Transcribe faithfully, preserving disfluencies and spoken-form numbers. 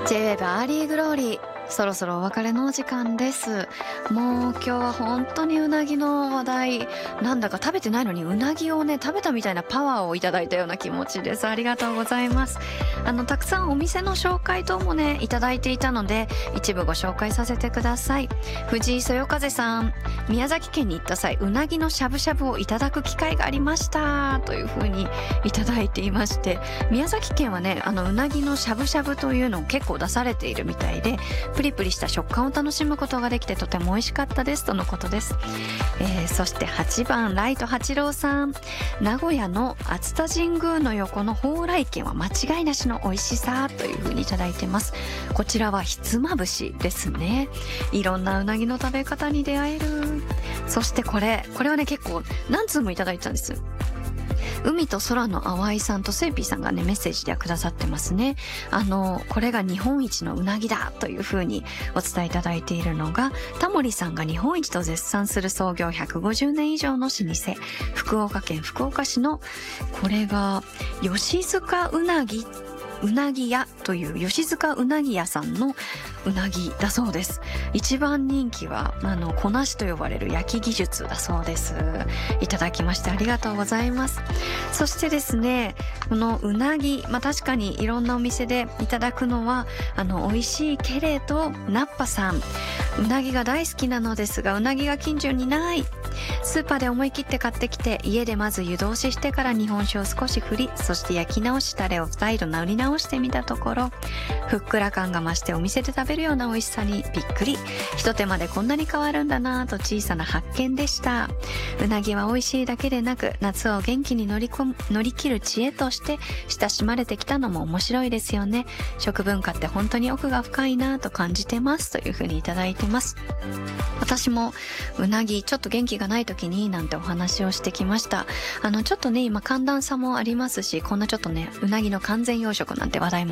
ジェイウェーブ アーリーグローリー、そろそろお別れのお時間です。もう今日は本当にうなぎの話題、なんだか食べてないのにうなぎをね食べたみたいなパワーをいただいたような気持ちです。ありがとうございます。あのたくさんお店の紹介等もねいただいていたので一部ご紹介させてください。藤井そよ風さん、宮崎県に行った際うなぎのしゃぶしゃぶをいただく機会がありましたというふうにいただいていまして、宮崎県はねあのうなぎのしゃぶしゃぶというのを結構出されているみたいで、プリプリした食感を楽しむことができてとても美味しかったですとのことです。えー、そしてはちばんライト八郎さん、名古屋の熱田神宮の横の蓬莱軒は間違いなしの美味しさというふうにいただいてます。こちらはひつまぶしですね。いろんなうなぎの食べ方に出会える。そしてこれこれはね結構何通もいただいてたんです。海と空の淡いさんとセイピーさんがねメッセージでくださってますね。あのこれが日本一のうなぎだという風にお伝えいただいているのが、タモリさんが日本一と絶賛する創業ひゃくごじゅうねん以上の老舗、福岡県福岡市のこれが吉塚うなぎうなぎ屋という吉塚うなぎ屋さんのうなぎだそうです。一番人気はあのこなしと呼ばれる焼き技術だそうです。いただきましてありがとうございます。そしてですね、このうなぎ、まあ確かにいろんなお店でいただくのはあの美味しいケレとナッパさん、うなぎが大好きなのですがうなぎが近所にない。スーパーで思い切って買ってきて家でまず湯通ししてから日本酒を少し振り、そして焼き直しタレを再度塗り直してみたところ、ふっくら感が増してお店で食べるような美味しさにびっくり。ひと手間でこんなに変わるんだなぁと小さな発見でした。うなぎは美味しいだけでなく夏を元気に乗り込む乗り切る知恵として親しまれてきたのも面白いですよね。食文化って本当に奥が深いなぁと感じてますというふうにいただいてます。私もうなぎちょっと元気がない時になんてお話をしてきました。あのちょっとね今寒暖差もありますし、こんなちょっとねうなぎの完全養殖なんて話題も